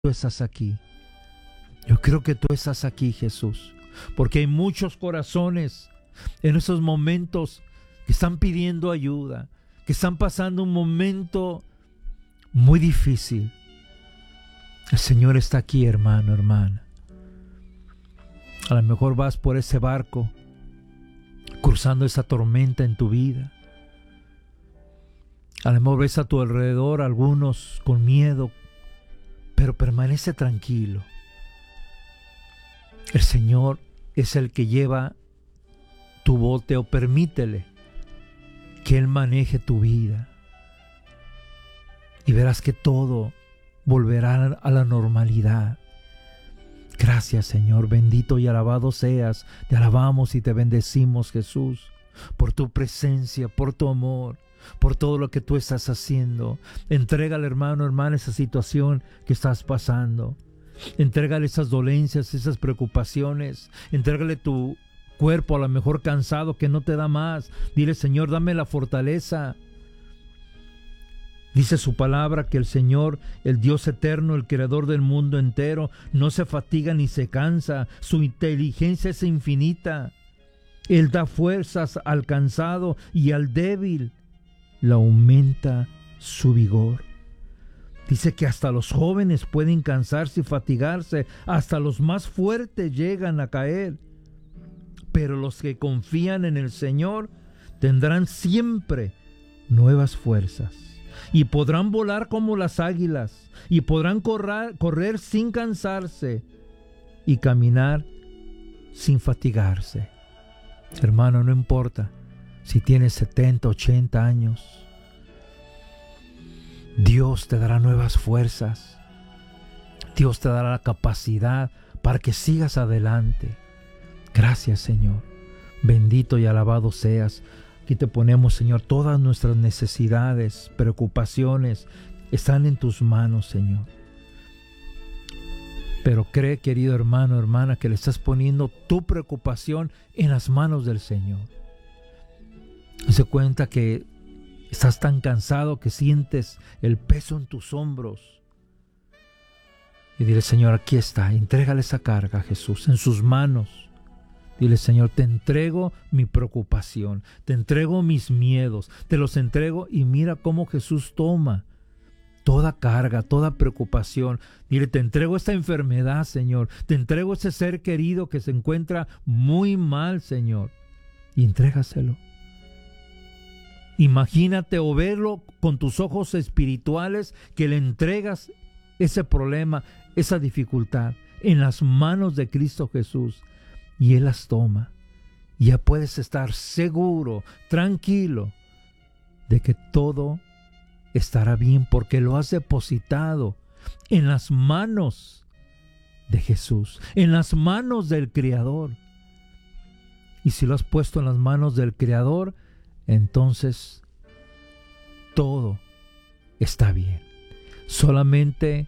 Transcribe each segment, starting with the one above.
tú estás aquí. Yo creo que tú estás aquí, Jesús, porque hay muchos corazones en esos momentos que están pidiendo ayuda, que están pasando un momento muy difícil. El Señor está aquí, hermano, hermana. A lo mejor vas por ese barco, cruzando esa tormenta en tu vida. A lo mejor ves a tu alrededor algunos con miedo, pero permanece tranquilo. El Señor es el que lleva tu bote, o permítele que Él maneje tu vida. Y verás que todo volverá a la normalidad. Gracias, Señor, bendito y alabado seas. Te alabamos y te bendecimos, Jesús, por tu presencia, por tu amor, por todo lo que tú estás haciendo. Entrégale, hermano, hermana, esa situación que estás pasando. Entrégale esas dolencias, esas preocupaciones. Entrégale tu cuerpo a lo mejor cansado, que no te da más. Dile, Señor, dame la fortaleza. Dice su palabra que el Señor, el Dios eterno, el creador del mundo entero, no se fatiga ni se cansa. Su inteligencia es infinita. Él da fuerzas al cansado, y al débil le aumenta su vigor. Dice que hasta los jóvenes pueden cansarse y fatigarse, hasta los más fuertes llegan a caer. Pero los que confían en el Señor tendrán siempre nuevas fuerzas, y podrán volar como las águilas, y podrán correr sin cansarse, y caminar sin fatigarse. Hermano, no importa si tienes 70, 80 años, Dios te dará nuevas fuerzas. Dios te dará la capacidad para que sigas adelante. Gracias, Señor. Bendito y alabado seas. Aquí te ponemos, Señor, todas nuestras necesidades, preocupaciones, están en tus manos, Señor. Pero cree, querido hermano, hermana, que le estás poniendo tu preocupación en las manos del Señor. Se cuenta que estás tan cansado que sientes el peso en tus hombros. Y dile, Señor, aquí está. Entrégale esa carga a Jesús en sus manos. Dile, Señor, te entrego mi preocupación, te entrego mis miedos, te los entrego, y mira cómo Jesús toma toda carga, toda preocupación. Dile, te entrego esta enfermedad, Señor, te entrego ese ser querido que se encuentra muy mal, Señor, y entrégaselo. Imagínate o verlo con tus ojos espirituales, que le entregas ese problema, esa dificultad en las manos de Cristo Jesús, y Él las toma. Y ya puedes estar seguro, tranquilo, de que todo estará bien, porque lo has depositado en las manos de Jesús, en las manos del Creador. Y si lo has puesto en las manos del Creador, entonces todo está bien. Solamente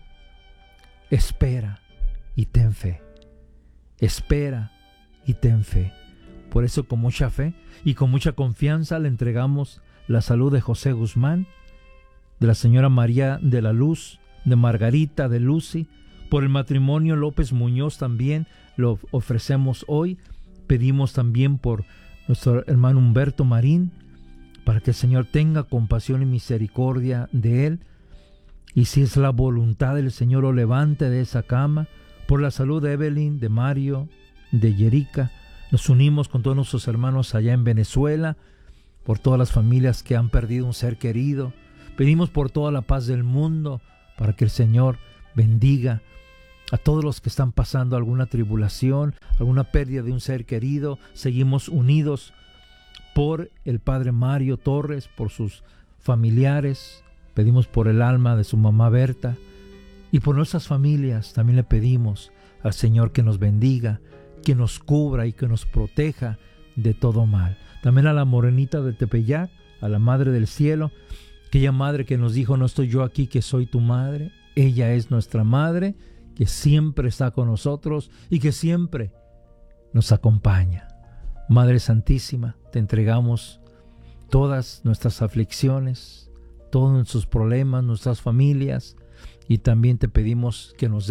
espera y ten fe. Espera y ten fe. Por eso, con mucha fe y con mucha confianza, le entregamos la salud de José Guzmán, de la señora María de la Luz, de Margarita, de Lucy. Por el matrimonio López Muñoz también lo ofrecemos hoy. Pedimos también por nuestro hermano Humberto Marín, para que el Señor tenga compasión y misericordia de él, y si es la voluntad del Señor, lo levante de esa cama. Por la salud de Evelyn, de Mario, de Yerica. Nos unimos con todos nuestros hermanos allá en Venezuela, por todas las familias que han perdido un ser querido. Pedimos por toda la paz del mundo, para que el Señor bendiga a todos los que están pasando alguna tribulación, alguna pérdida de un ser querido. Seguimos unidos por el padre Mario Torres, por sus familiares. Pedimos por el alma de su mamá Berta, y por nuestras familias. También le pedimos al Señor que nos bendiga, que nos cubra y que nos proteja de todo mal. También a la morenita de Tepeyac, a la Madre del Cielo, aquella madre que nos dijo, no estoy yo aquí, que soy tu madre. Ella es nuestra madre, que siempre está con nosotros y que siempre nos acompaña. Madre Santísima, te entregamos todas nuestras aflicciones, todos nuestros problemas, nuestras familias, Y también te pedimos que nos